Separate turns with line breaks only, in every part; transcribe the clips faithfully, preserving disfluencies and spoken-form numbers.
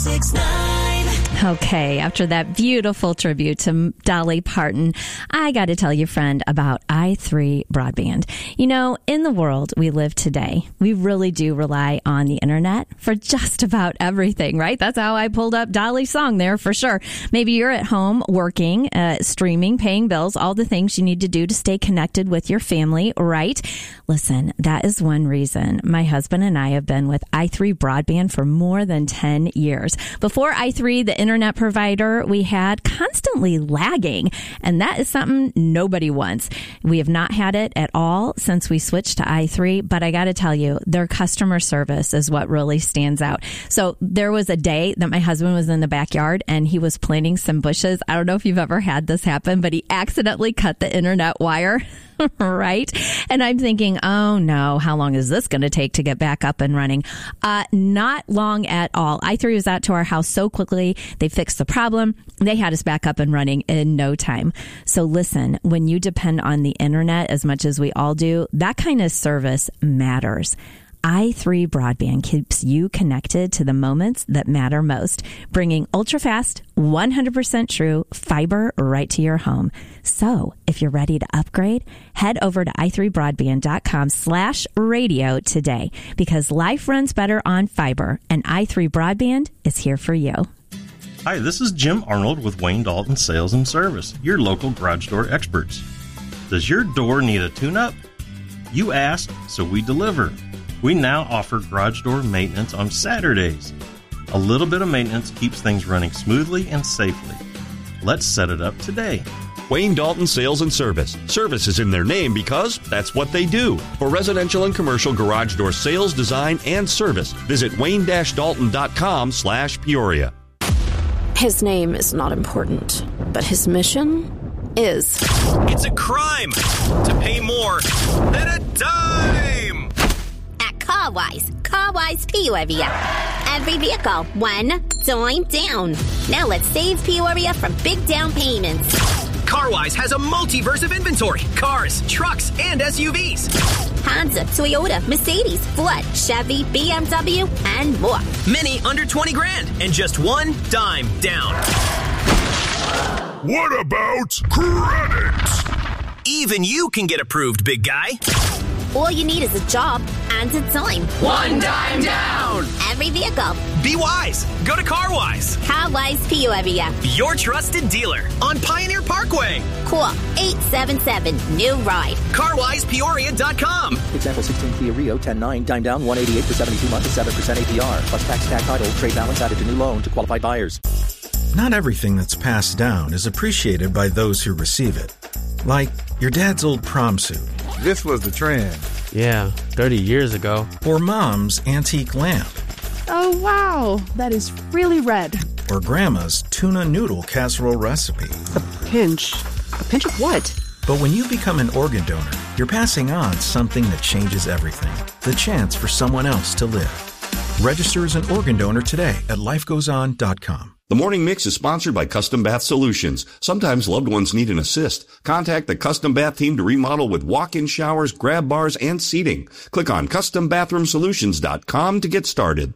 six nine.
Okay, after that beautiful tribute to Dolly Parton, I got to tell you, friend, about i three Broadband. You know, in the world we live today, we really do rely on the internet for just about everything, right? That's how I pulled up Dolly's song there for sure. Maybe you're at home working, uh, streaming, paying bills, all the things you need to do to stay connected with your family, right? Listen, that is one reason my husband and I have been with i three Broadband for more than ten years. Before i three, the internet provider we had constantly lagging, and that is something nobody wants. We have not had it at all since we switched to i three, but I got to tell you, their customer service is what really stands out. So there was a day that my husband was in the backyard and he was planting some bushes. I don't know if you've ever had this happen, but he accidentally cut the internet wire. Right? And I'm thinking, oh no, how long is this going to take to get back up and running? Uh, not long at all. i three was out to our house so quickly. They fixed the problem. They had us back up and running in no time. So listen, when you depend on the internet as much as we all do, that kind of service matters. i three Broadband keeps you connected to the moments that matter most, bringing ultra-fast, one hundred percent true fiber right to your home. So if you're ready to upgrade, head over to i three broadband.com slash radio today, because life runs better on fiber, and i three Broadband is here for you.
Hi, this is Jim Arnold with Wayne Dalton Sales and Service, your local garage door experts. Does your door need a tune-up? You asked, so we deliver. We now offer garage door maintenance on Saturdays. A little bit of maintenance keeps things running smoothly and safely. Let's set it up today.
Wayne Dalton Sales and Service. Service is in their name because that's what they do. For residential and commercial garage door sales, design, and service, visit wayne dash dalton dot com slash Peoria.
His name is not important, but his mission is.
It's a crime to pay more than a dime.
CarWise. CarWise Peoria. Every vehicle, one dime down. Now let's save Peoria from big down payments.
CarWise has a multiverse of inventory. Cars, trucks, and S U Vs.
Honda, Toyota, Mercedes, Ford, Chevy, B M W, and more.
Many under twenty grand and just one dime down.
What about credit?
Even you can get approved, big guy.
All you need is a job and a dime.
One dime down.
Every vehicle.
Be wise. Go to CarWise.
CarWise Peoria.
Your trusted dealer on Pioneer Parkway.
Call eight seven seven, new ride.
car wise peoria dot com.
Example sixteen Kia Rio ten nine, dime down one eighty-eight for seventy-two months at seven percent A P R. Plus tax, tag title, trade balance added to new loan to qualified buyers.
Not everything that's passed down is appreciated by those who receive it. Like your dad's old prom suit.
This was the trend.
Yeah, thirty years ago.
Or mom's antique lamp.
Oh, wow. That is really red.
Or grandma's tuna noodle casserole recipe.
A pinch. A pinch of what?
But when you become an organ donor, you're passing on something that changes everything. The chance for someone else to live. Register as an organ donor today at life goes on dot com.
The Morning Mix is sponsored by Custom Bath Solutions. Sometimes loved ones need an assist. Contact the Custom Bath team to remodel with walk-in showers, grab bars, and seating. Click on custom bathroom solutions dot com to get started.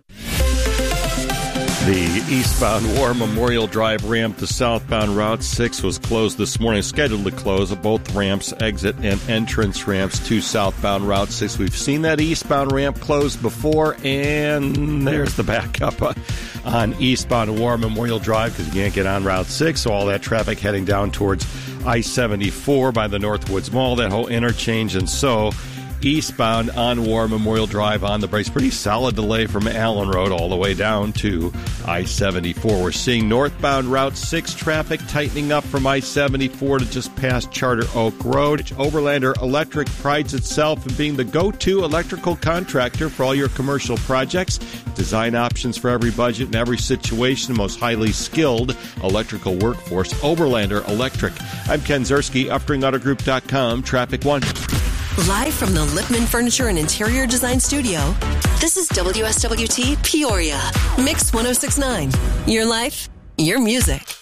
The eastbound War Memorial Drive ramp to southbound Route six was closed this morning, scheduled to close at both ramps, exit and entrance ramps to southbound Route six. We've seen that eastbound ramp closed before, and there's the backup on eastbound War Memorial Drive because you can't get on Route six, so all that traffic heading down towards I seventy-four by the Northwoods Mall, that whole interchange, and so eastbound on War Memorial Drive on the brakes. Pretty solid delay from Allen Road all the way down to I seventy-four. We're seeing northbound Route six traffic tightening up from I seventy-four to just past Charter Oak Road. Overlander Electric prides itself in being the go-to electrical contractor for all your commercial projects. Design options for every budget and every situation. Most highly skilled electrical workforce. Overlander Electric. I'm Ken Zerski, Uftring Auto Group dot com. Traffic One.
Live from the Lippman Furniture and Interior Design Studio, this is W S W T Peoria, Mix one oh six point nine. Your life, your music.